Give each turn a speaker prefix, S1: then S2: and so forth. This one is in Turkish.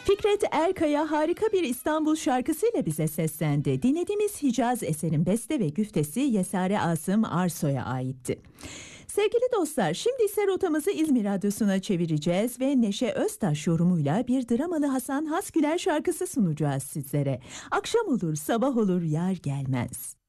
S1: Fikret Erkaya harika bir İstanbul şarkısıyla bize seslendi. Dinlediğimiz Hicaz eserin beste ve güftesi Yesare Asım Arsoy'a aitti. Sevgili dostlar, şimdi ise rotamızı İzmir Radyosu'na çevireceğiz ve Neşe Öztaş yorumuyla bir dramalı Hasan Hasgüler şarkısı sunacağız sizlere. Akşam olur, sabah olur, yar gelmez.